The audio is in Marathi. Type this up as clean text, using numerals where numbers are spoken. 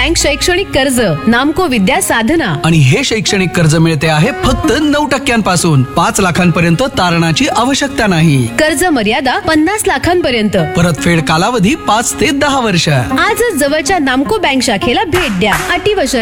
बँक शैक्षणिक कर्ज, नामको विद्या साधना. आणि हे शैक्षणिक कर्ज मिळते आहे फक्त 9% 5 लाखांपर्यंत तारणाची आवश्यकता नाही. कर्ज मर्यादा 50 लाखांपर्यंत. परतफेड कालावधी 5 ते 10 वर्ष. आजच जवळच्या नामको बँक शाखेला भेट द्या. अटी व शर्ती